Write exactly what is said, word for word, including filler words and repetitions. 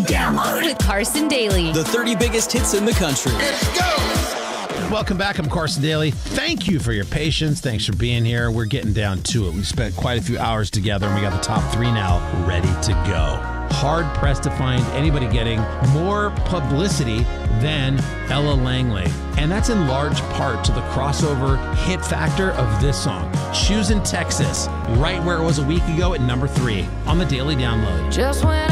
Download with Carson Daly. The thirty biggest hits in the country. Let's go! Welcome back. I'm Carson Daly. Thank you for your patience. Thanks for being here. We're getting down to it. We spent quite a few hours together, and we got the top three now ready to go. Hard pressed to find anybody getting more publicity than Ella Langley. And that's in large part to the crossover hit factor of this song. Shoes in Texas, right where it was a week ago at number three on the Daily Download. Just when